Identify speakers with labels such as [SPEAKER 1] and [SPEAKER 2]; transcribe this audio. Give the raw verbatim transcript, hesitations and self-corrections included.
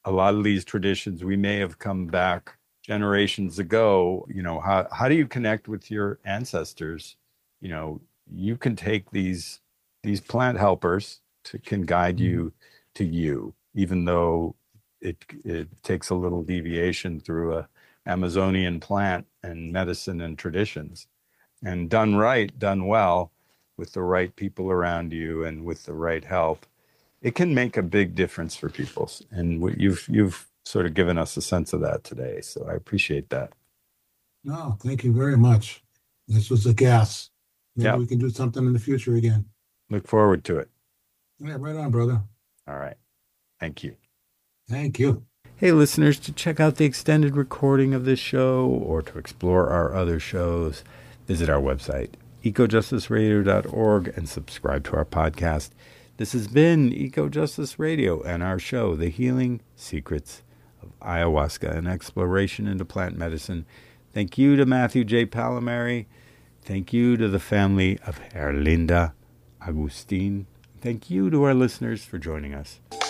[SPEAKER 1] a lot of these traditions we may have come back generations ago. You know, how how do you connect with your ancestors? You know, you can take these these plant helpers to can guide you to you, even though it it takes a little deviation through a Amazonian plant and medicine and traditions. And done right, done well, with the right people around you and with the right help, it can make a big difference for people. And you've you've sort of given us a sense of that today. So I appreciate that.
[SPEAKER 2] No, thank you very much. This was a gas. Maybe
[SPEAKER 1] Yeah,
[SPEAKER 2] we can do something in the future again.
[SPEAKER 1] look forward to it.
[SPEAKER 2] Yeah, right on, brother.
[SPEAKER 1] All right. Thank you.
[SPEAKER 2] Thank you.
[SPEAKER 1] Hey, listeners, to check out the extended recording of this show or to explore our other shows, visit our website, eco justice radio dot org, and subscribe to our podcast. This has been Eco Justice Radio and our show, The Healing Secrets of Ayahuasca, an exploration into plant medicine. Thank you to Matthew J. Palomari. Thank you to the family of Herlinda Agustin. Thank you to our listeners for joining us.